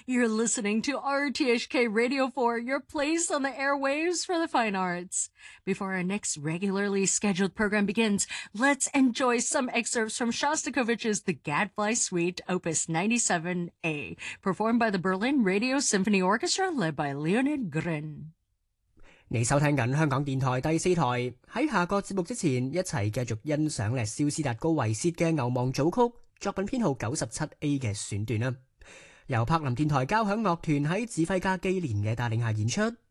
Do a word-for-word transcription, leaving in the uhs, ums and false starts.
You're listening to R T H K Radio four, your place on the airwaves for the fine arts. Before our next regularly scheduled program begins, let's enjoy some excerpts from Shostakovich's The Gadfly Suite, Opus ninety-seven A, performed by the Berlin Radio Symphony Orchestra, led by Leonid Grin。 你收聽緊香港電台第四台，喺下個節目之前，一齊繼續欣賞咧肖斯達高維薛嘅牛望組曲，作品編號九十七 A 嘅選段啦。由柏林電台交響樂團喺指揮家基連嘅帶領下演出。